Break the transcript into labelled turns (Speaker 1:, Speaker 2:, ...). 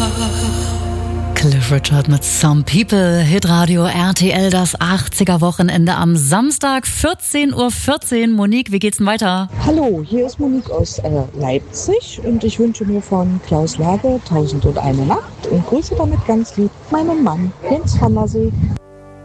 Speaker 1: Cliff Richard mit Some People, Hitradio RTL, das 80er-Wochenende am Samstag, 14:14 Uhr. Monique, wie geht's denn weiter?
Speaker 2: Hallo, hier ist Monique aus Leipzig und ich wünsche mir von Klaus Lage 1001 Nacht und grüße damit ganz lieb meinen Mann Jens Vandersee.